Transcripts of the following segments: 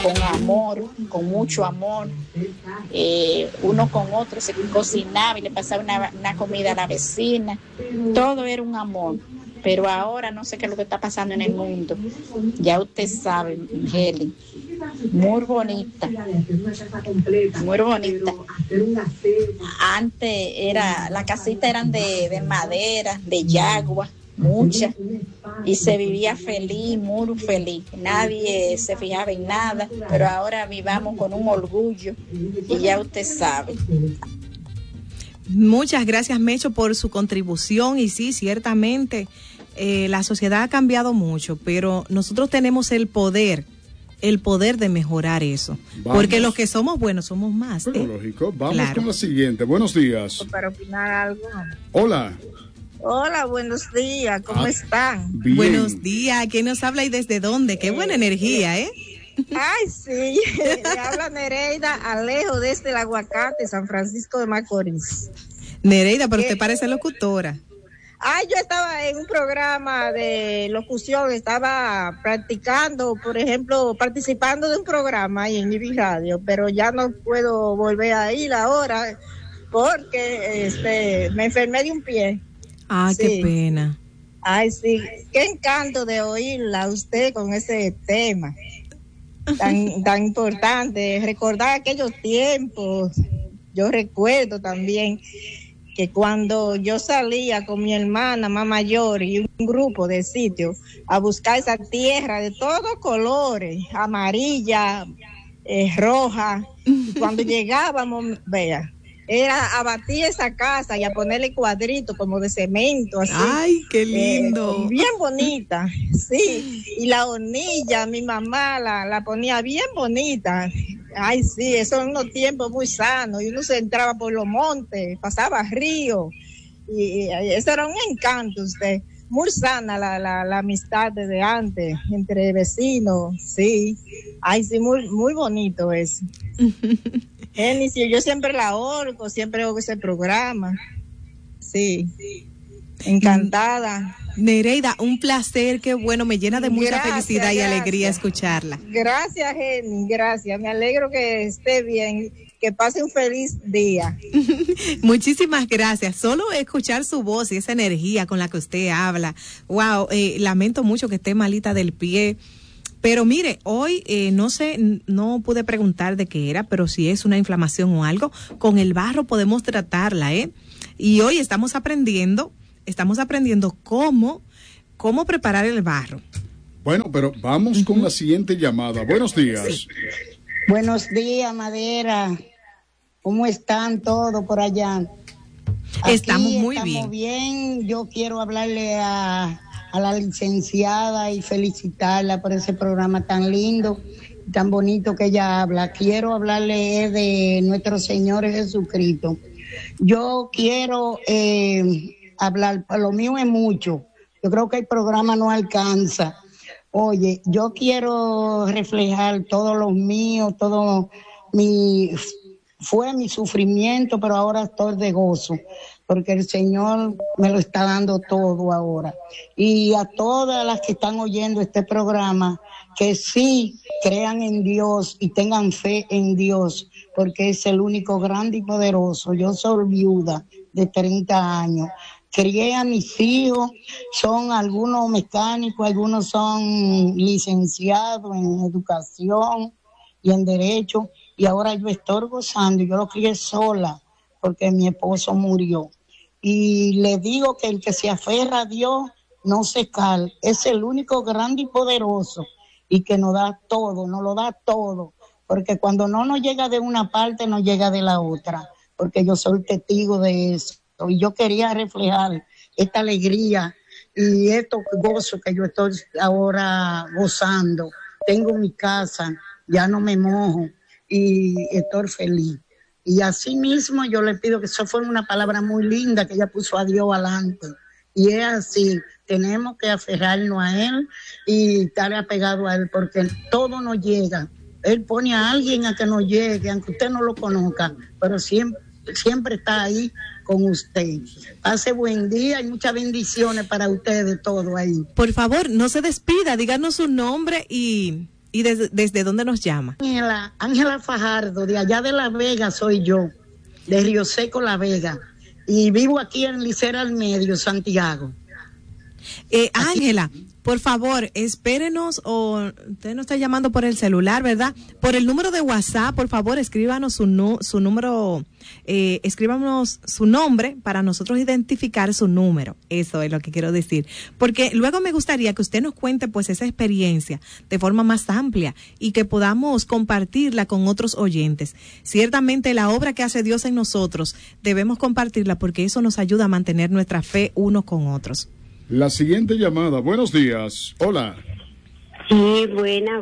con amor, con mucho amor, uno con otro se cocinaba y le pasaba una comida a la vecina, todo era un amor. Pero ahora no sé qué es lo que está pasando en el mundo. Ya usted sabe, Helen. Muy bonita. Muy bonita. Antes las casitas eran de madera, de yagua, muchas. Y se vivía feliz, muy feliz. Nadie se fijaba en nada. Pero ahora vivamos con un orgullo. Y ya usted sabe. Muchas gracias, Mecho, por su contribución. Y sí, ciertamente, la sociedad ha cambiado mucho, pero nosotros tenemos el poder de mejorar eso. Vamos. Porque los que somos buenos somos más. Pero lógico. Vamos con la siguiente. Buenos días. Para opinar algo. Hola. Hola, buenos días. ¿Cómo están? Bien. Buenos días. ¿Quién nos habla y desde dónde? Qué buena energía, ¿eh? Ay, sí. Le habla Nereida Alejo desde el Aguacate, San Francisco de Macorís. Nereida, pero usted parece locutora. Yo estaba en un programa de locución, estaba practicando, por ejemplo, participando de un programa ahí en IBI Radio, pero ya no puedo volver a ir ahora porque me enfermé de un pie. Sí. Qué pena. Ay, sí, qué encanto de oírla a usted con ese tema tan importante, recordar aquellos tiempos. Yo recuerdo también que cuando yo salía con mi hermana más mayor y un grupo de sitios a buscar esa tierra de todos colores, amarilla, roja, y cuando llegábamos, vea, era a batir esa casa y a ponerle cuadritos como de cemento, así. ¡Ay, qué lindo! Bien bonita, sí. Y la hornilla, mi mamá la ponía bien bonita. Ay, sí, esos son unos tiempos muy sanos. Y uno se entraba por los montes, pasaba ríos. Y eso era un encanto, usted. Muy sana la amistad desde antes, entre vecinos, sí. Ay, sí, muy, muy bonito eso. Génesis, yo siempre la oigo, siempre oigo ese programa. Sí, encantada. Nereida, un placer, qué bueno, me llena de mucha felicidad y alegría escucharla. Gracias, Jenny, gracias. Me alegro que esté bien, que pase un feliz día. Muchísimas gracias. Solo escuchar su voz y esa energía con la que usted habla. Wow, lamento mucho que esté malita del pie. Pero mire, hoy no sé, no pude preguntar de qué era, pero si es una inflamación o algo, con el barro podemos tratarla, ¿eh? Y hoy estamos aprendiendo cómo preparar el barro. Bueno, pero vamos con la siguiente llamada. Buenos días. Sí. Buenos días, Madera. ¿Cómo están todos por allá? Estamos muy bien. Yo quiero hablarle a la licenciada y felicitarla por ese programa tan lindo, tan bonito que ella habla. Quiero hablarle de nuestro Señor Jesucristo. Yo quiero hablar, lo mío es mucho. Yo creo que el programa no alcanza. Oye, yo quiero reflejar todo lo mío, fue mi sufrimiento, pero ahora estoy de gozo, porque el Señor me lo está dando todo ahora. Y a todas las que están oyendo este programa, que sí crean en Dios y tengan fe en Dios, porque es el único grande y poderoso. Yo soy viuda de 30 años. Crié a mis hijos, son algunos mecánicos, algunos son licenciados en educación y en derecho, y ahora yo estoy gozando. Yo lo crié sola porque mi esposo murió. Y le digo que el que se aferra a Dios no se cae, es el único grande y poderoso y que nos da todo, nos lo da todo, porque cuando no nos llega de una parte, nos llega de la otra, porque yo soy testigo de eso. Y yo quería reflejar esta alegría y estos gozos que yo estoy ahora gozando. Tengo mi casa, ya no me mojo y estoy feliz. Y así mismo yo le pido que eso fue una palabra muy linda que ella puso a Dios adelante. Y es así, tenemos que aferrarnos a Él y estar apegado a Él, porque todo nos llega. Él pone a alguien a que nos llegue, aunque usted no lo conozca, pero siempre está ahí con usted. Pase buen día y muchas bendiciones para ustedes todo ahí. Por favor, no se despida, díganos su nombre y ¿Y desde dónde nos llama? Ángela Fajardo, de allá de La Vega soy yo, de Río Seco, La Vega. Y vivo aquí en Licera al Medio, Santiago. Ángela, por favor, espérenos, o usted nos está llamando por el celular, ¿verdad? Por el número de WhatsApp, por favor, escríbanos su número, escríbanos su nombre para nosotros identificar su número. Eso es lo que quiero decir. Porque luego me gustaría que usted nos cuente pues esa experiencia de forma más amplia y que podamos compartirla con otros oyentes. Ciertamente la obra que hace Dios en nosotros debemos compartirla porque eso nos ayuda a mantener nuestra fe unos con otros. La siguiente llamada, buenos días, hola. Sí, buena.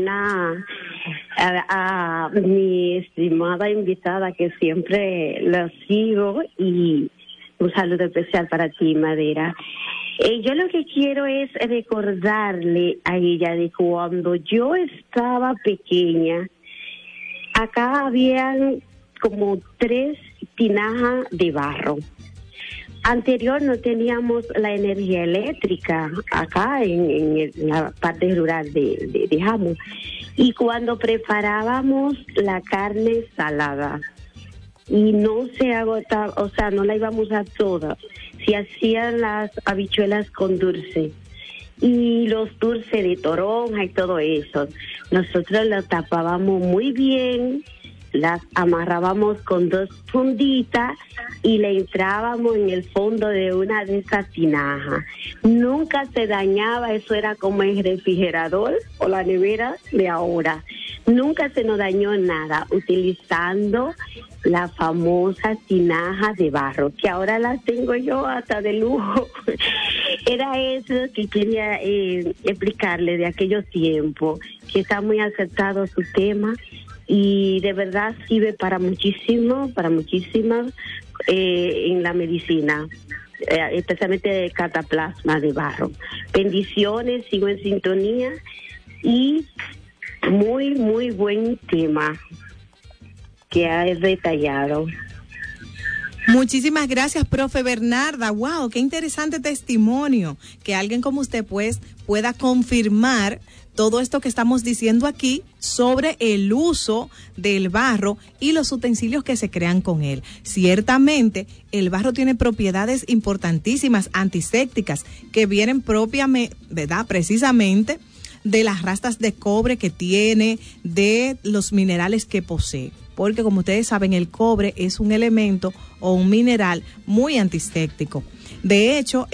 A mi estimada invitada que siempre la sigo, y un saludo especial para ti, Madera. Yo lo que quiero es recordarle a ella de cuando yo estaba pequeña, acá habían como 3 tinajas de barro. Anterior no teníamos la energía eléctrica acá en la parte rural de Jamo. Y cuando preparábamos la carne salada, y no se agotaba, o sea, no la íbamos a toda, se hacían las habichuelas con dulce y los dulces de toronja y todo eso. Nosotros lo tapábamos muy bien, las amarrábamos con 2 funditas y le entrábamos en el fondo de una de esas tinajas. Nunca se dañaba, eso era como el refrigerador o la nevera de ahora. Nunca se nos dañó nada utilizando la famosa tinaja de barro, que ahora la tengo yo hasta de lujo. Era eso que quería explicarle de aquellos tiempos, que está muy aceptado su tema. Y de verdad sirve para muchísimas en la medicina, especialmente cataplasma de barro. Bendiciones, sigo en sintonía y muy buen tema que has detallado. Muchísimas gracias, profe Bernarda. Wow, qué interesante testimonio, que alguien como usted pues pueda confirmar todo esto que estamos diciendo aquí sobre el uso del barro y los utensilios que se crean con él. Ciertamente, el barro tiene propiedades importantísimas antisépticas que vienen propiamente, ¿verdad? Precisamente de las rastas de cobre que tiene, de los minerales que posee. Porque como ustedes saben, el cobre es un elemento o un mineral muy antiséptico. De hecho,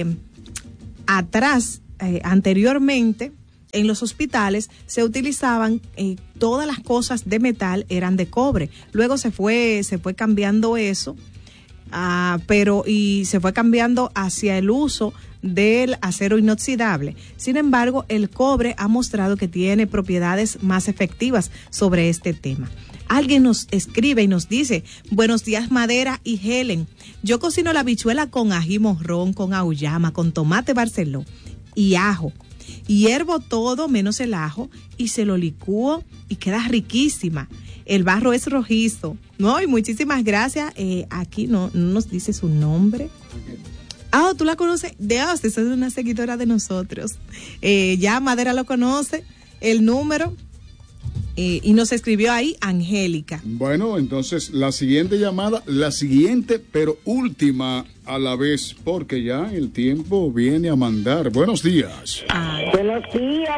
anteriormente, en los hospitales se utilizaban todas las cosas de metal eran de cobre. Luego se fue cambiando eso, y se fue cambiando hacia el uso del acero inoxidable. Sin embargo, el cobre ha mostrado que tiene propiedades más efectivas sobre este tema. Alguien nos escribe y nos dice: buenos días, Madera y Helen. Yo cocino la habichuela con ají morrón, con auyama, con tomate barceló y ajo. Hiervo todo menos el ajo y se lo licúo y queda riquísima. El barro es rojizo. No, y muchísimas gracias. Aquí no nos dice su nombre. ¿Tú la conoces? Dios, esa es una seguidora de nosotros. Ya Madera lo conoce, el número. Y nos escribió ahí Angélica. Bueno, entonces la siguiente llamada, pero última a la vez, porque ya el tiempo viene a mandar. Buenos días. Buenos días.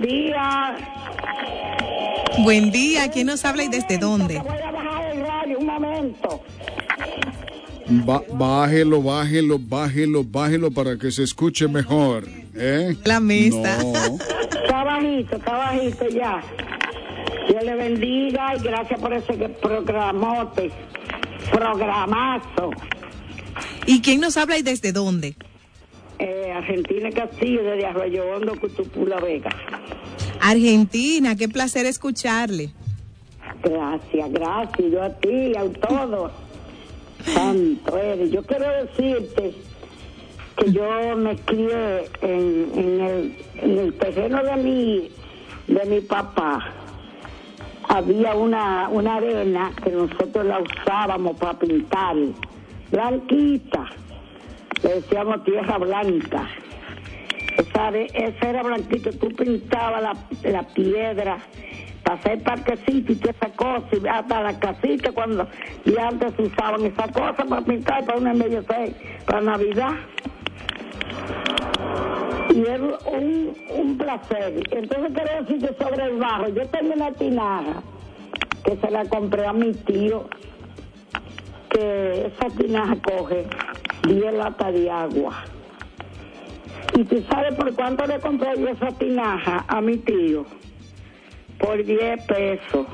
Buen día, ¿quién nos habla y desde dónde? Voy a bajar el radio un momento. Bájelo para que se escuche mejor. La mesa. No. Está bajito ya. Dios le bendiga y gracias por ese programazo. ¿Y quién nos habla y desde dónde? Argentina Castillo, desde Arroyo Hondo, Cutupú, La Vega. Argentina, qué placer escucharle. Gracias, yo a ti, a todos. Santo eres. Yo quiero decirte que yo me crié en el terreno de mi papá. Había una arena que nosotros la usábamos para pintar, blanquita, le decíamos tierra blanca. Esa era blanquito, tú pintabas la piedra para hacer parquecito y toda esa cosa, y hasta la casita cuando y antes usaban esa cosa para pintar para una medio para Navidad. Y es un placer. Entonces quiero decirte sobre el barro. Yo tengo una tinaja que se la compré a mi tío, que esa tinaja coge 10 latas de agua. ¿Y tú sabes por cuánto le compré yo esa tinaja a mi tío? Por 10 pesos.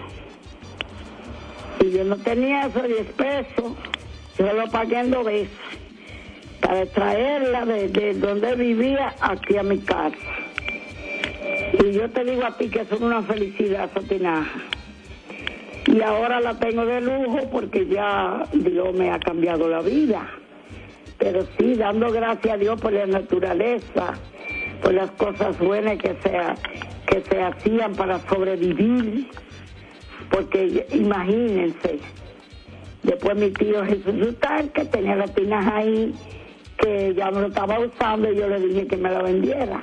Y yo no tenía esos 10 pesos, yo lo pagué en 2 veces para traerla de donde vivía aquí a mi casa. Y yo te digo a ti que es una felicidad esa tinaja. Y ahora la tengo de lujo porque ya Dios me ha cambiado la vida. Pero sí, dando gracias a Dios por la naturaleza, por las cosas buenas que se hacían para sobrevivir. Porque imagínense, después mi tío Jesús Sultán, que tenía la tinaja ahí, que ya me lo estaba usando, y yo le dije que me la vendiera.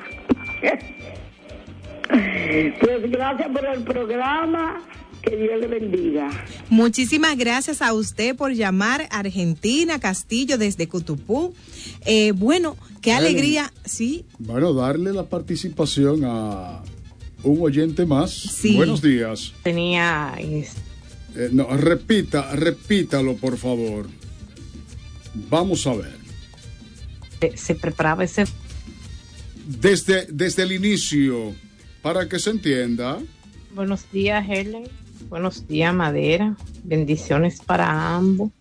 Pues gracias por el programa, que Dios le bendiga. Muchísimas gracias a usted por llamar a Argentina Castillo desde Cutupú. Bueno, qué alegría, sí. Bueno, darle la participación a un oyente más. Sí. Buenos días. Tenía... no, repítalo, por favor. Vamos a ver. Se preparaba ese... Desde el inicio, para que se entienda. Buenos días, Helen. Buenos días, Madera. Bendiciones para ambos.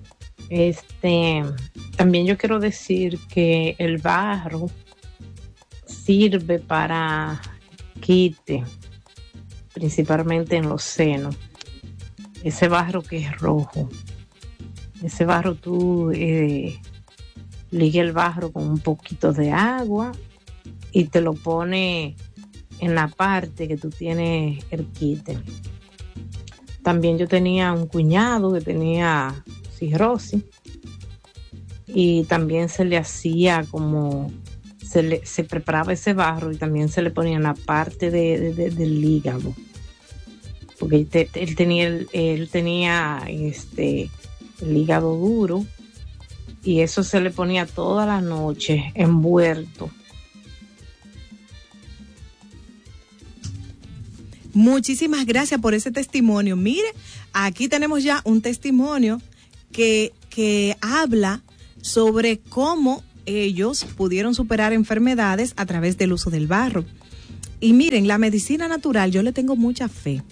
También yo quiero decir que el barro sirve para quite, principalmente en los senos. Ese barro que es rojo. Ese barro tú liga el barro con un poquito de agua y te lo pone en la parte que tú tienes el quite. También yo tenía un cuñado que tenía cirrosis y también se le hacía como se preparaba ese barro y también se le ponía en la parte del hígado, porque él tenía el hígado duro y eso se le ponía toda la noche envuelto. Muchísimas gracias por ese testimonio. Mire, aquí tenemos ya un testimonio que habla sobre cómo ellos pudieron superar enfermedades a través del uso del barro. Y miren, la medicina natural, yo le tengo mucha fe.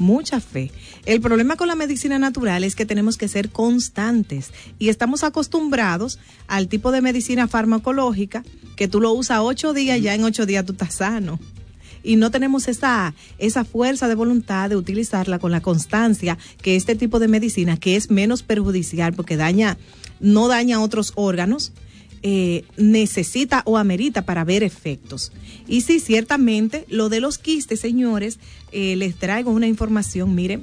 El problema con la medicina natural es que tenemos que ser constantes y estamos acostumbrados al tipo de medicina farmacológica que tú lo usas 8 días, ya en 8 días tú estás sano. Y no tenemos esa fuerza de voluntad de utilizarla con la constancia que este tipo de medicina, que es menos perjudicial porque no daña otros órganos, necesita o amerita para ver efectos. Y sí, ciertamente, lo de los quistes, señores, les traigo una información, miren.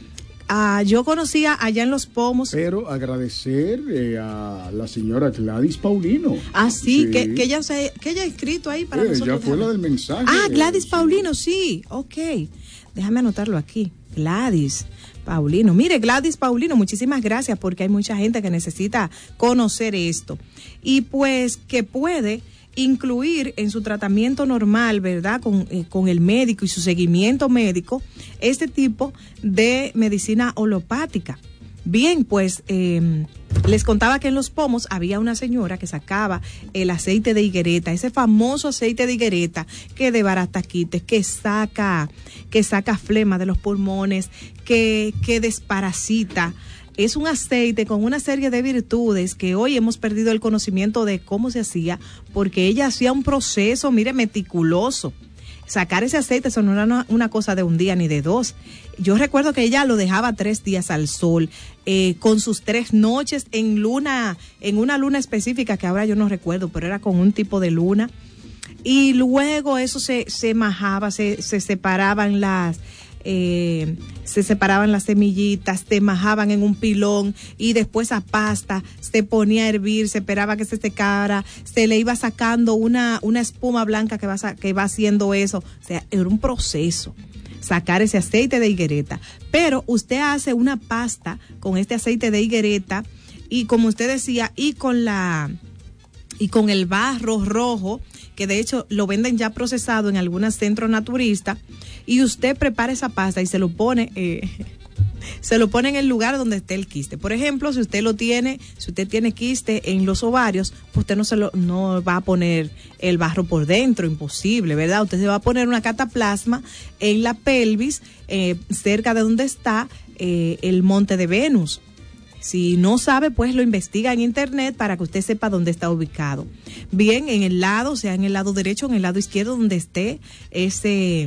Yo conocía allá en Los Pomos. Pero agradecer a la señora Gladys Paulino. Sí. Que ella ha escrito ahí para nosotros. Ella fue la del mensaje. Gladys Paulino, sí. Ok. Déjame anotarlo aquí. Gladys Paulino. Mire, Gladys Paulino, muchísimas gracias porque hay mucha gente que necesita conocer esto. Y pues que puede incluir en su tratamiento normal, ¿verdad? Con el médico y su seguimiento médico, este tipo de medicina holopática. Bien, pues les contaba que en Los Pomos había una señora que sacaba el aceite de higuereta, ese famoso aceite de higuereta que desbarata quites, que saca flema de los pulmones, que desparasita. Es un aceite con una serie de virtudes que hoy hemos perdido el conocimiento de cómo se hacía, porque ella hacía un proceso, mire, meticuloso. Sacar ese aceite, eso no era una cosa de un día ni de 2. Yo recuerdo que ella lo dejaba 3 días al sol, con sus 3 noches en una luna específica que ahora yo no recuerdo, pero era con un tipo de luna. Y luego eso se majaba, se separaban se separaban las semillitas, te majaban en un pilón y después a pasta se ponía a hervir, se esperaba que se secara, se le iba sacando una espuma blanca que va haciendo eso. O sea, era un proceso sacar ese aceite de higuereta. Pero usted hace una pasta con este aceite de higuereta y, como usted decía, y con el barro rojo, que de hecho lo venden ya procesado en algunos centros naturistas, y usted prepara esa pasta y se lo pone en el lugar donde esté el quiste. Por ejemplo, si usted tiene quiste en los ovarios, pues usted no va a poner el barro por dentro, imposible, ¿verdad? Usted se va a poner una cataplasma en la pelvis, cerca de donde está el monte de Venus. Si no sabe, pues lo investiga en internet para que usted sepa dónde está ubicado. Bien, en el lado, o sea, en el lado derecho, en el lado izquierdo, donde esté ese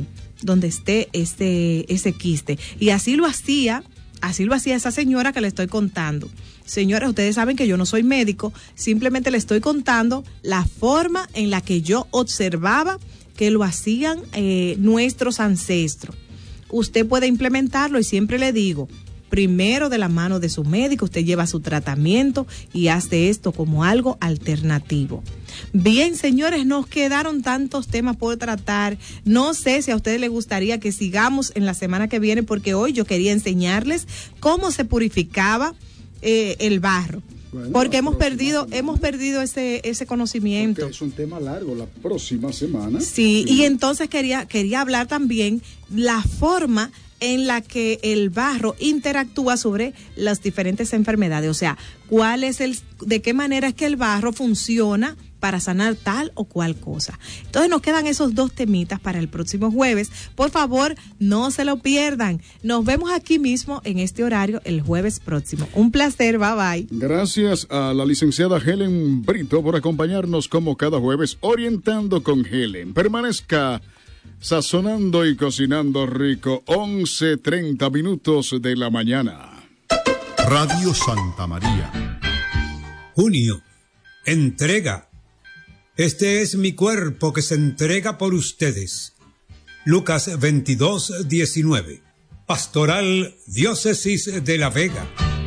quiste. Y así lo hacía esa señora que le estoy contando. Señoras, ustedes saben que yo no soy médico, simplemente le estoy contando la forma en la que yo observaba que lo hacían nuestros ancestros. Usted puede implementarlo y siempre le digo, primero de la mano de su médico, usted lleva su tratamiento y hace esto como algo alternativo. Bien, señores, nos quedaron tantos temas por tratar. No sé si a ustedes les gustaría que sigamos en la semana que viene, porque hoy yo quería enseñarles cómo se purificaba el barro. Bueno, porque hemos perdido ese conocimiento. Porque es un tema largo, la próxima semana. Sí, y entonces quería hablar también la forma en la que el barro interactúa sobre las diferentes enfermedades, o sea, de qué manera es que el barro funciona para sanar tal o cual cosa. Entonces nos quedan esos dos temitas para el próximo jueves. Por favor, no se lo pierdan. Nos vemos aquí mismo en este horario el jueves próximo. Un placer, bye bye. Gracias a la licenciada Helen Brito por acompañarnos como cada jueves, Orientando con Helen. Permanezca sazonando y cocinando rico. 11:30 minutos de la mañana. Radio Santa María. Junio. Entrega. Este es mi cuerpo que se entrega por ustedes. Lucas 22:19. Pastoral Diócesis de La Vega.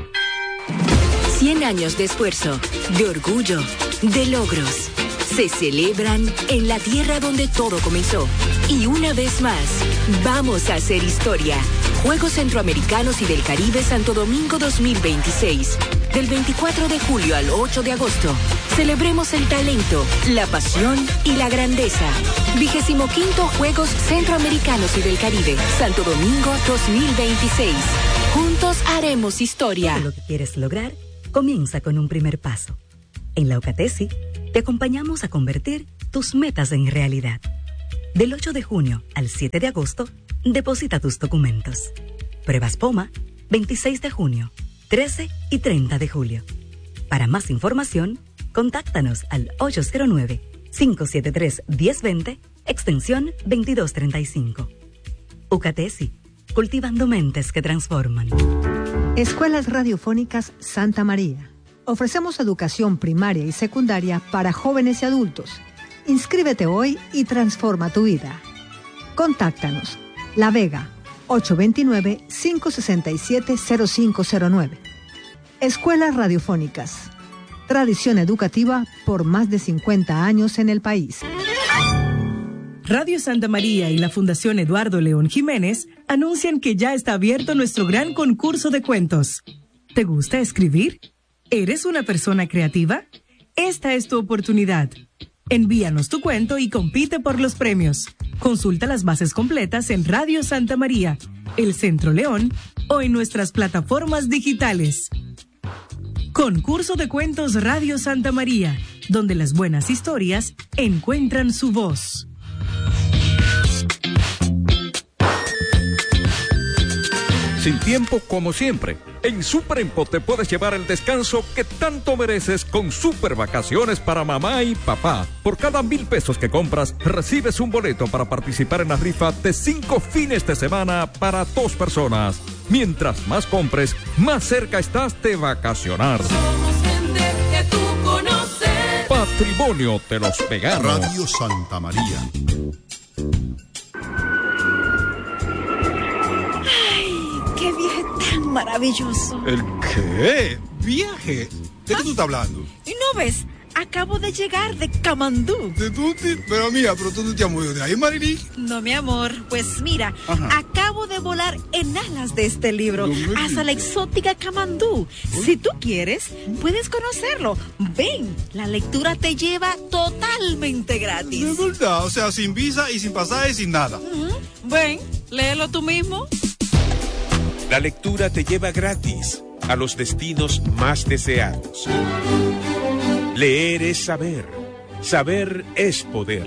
100 años de esfuerzo, de orgullo, de logros. Se celebran en la tierra donde todo comenzó. Y una vez más, vamos a hacer historia. Juegos Centroamericanos y del Caribe Santo Domingo 2026. Del 24 de julio al 8 de agosto. Celebremos el talento, la pasión y la grandeza. 25º Juegos Centroamericanos y del Caribe Santo Domingo 2026. Juntos haremos historia. Todo lo que quieres lograr comienza con un primer paso. En la UCATESI te acompañamos a convertir tus metas en realidad. Del 8 de junio al 7 de agosto, deposita tus documentos. Pruebas POMA, 26 de junio, 13 y 30 de julio. Para más información, contáctanos al 809-573-1020, extensión 2235. UCATESI, cultivando mentes que transforman. Escuelas Radiofónicas Santa María. Ofrecemos educación primaria y secundaria para jóvenes y adultos. Inscríbete hoy y transforma tu vida. Contáctanos. La Vega, 829-567-0509. Escuelas Radiofónicas. Tradición educativa por más de 50 años en el país. Radio Santa María y la Fundación Eduardo León Jiménez anuncian que ya está abierto nuestro gran concurso de cuentos. ¿Te gusta escribir? ¿Eres una persona creativa? Esta es tu oportunidad. Envíanos tu cuento y compite por los premios. Consulta las bases completas en Radio Santa María, El Centro León o en nuestras plataformas digitales. Concurso de Cuentos Radio Santa María, donde las buenas historias encuentran su voz. Sin tiempo como siempre, en Super Empo te puedes llevar el descanso que tanto mereces con Super Vacaciones para mamá y papá. Por cada 1,000 pesos que compras, recibes un boleto para participar en la rifa de 5 fines de semana para 2 personas. Mientras más compres, más cerca estás de vacacionar. Somos gente que tú conoces. Patrimonio de los Veganos. Radio Santa María. maravilloso. ¿El qué? ¿Viaje? ¿De qué tú estás hablando? ¿Y no ves? Acabo de llegar de Kamandú. Pero tú no te has movido de ahí, Marilyn. No, mi amor. Pues mira, acabo de volar en alas de este libro hasta la exótica Kamandú. Si tú quieres, puedes conocerlo. Ven, la lectura te lleva totalmente gratis. De verdad, o sea, sin visa y sin pasaje y sin nada. Ven, léelo tú mismo. La lectura te lleva gratis a los destinos más deseados. Leer es saber. Saber es poder.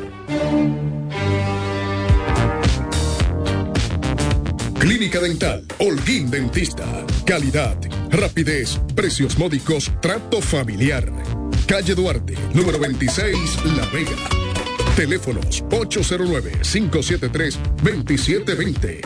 Clínica Dental Holguín Dentista. Calidad, rapidez, precios módicos, trato familiar. Calle Duarte, número 26, La Vega. Teléfonos 809-573-2720,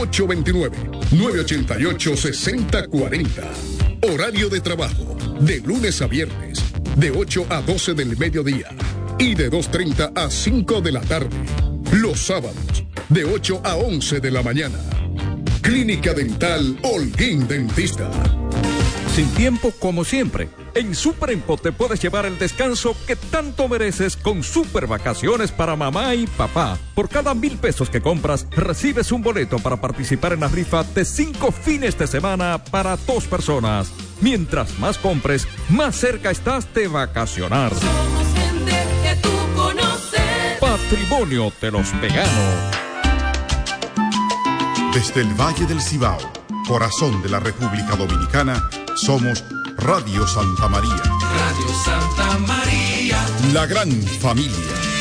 829-988-6040. Horario de trabajo, de lunes a viernes, de 8 a 12 del mediodía y de 2:30 a 5 de la tarde. Los sábados, de 8 a 11 de la mañana. Clínica Dental Holguín Dentista. Sin tiempo como siempre, en Super Expo te puedes llevar el descanso que tanto mereces con super vacaciones para mamá y papá. Por cada 1,000 pesos que compras, recibes un boleto para participar en la rifa de 5 fines de semana para 2 personas. Mientras más compres, más cerca estás de vacacionar. Somos gente que tú conoces. Patrimonio de los Veganos. Desde el Valle del Cibao, corazón de la República Dominicana, somos Radio Santa María. Radio Santa María. La gran familia.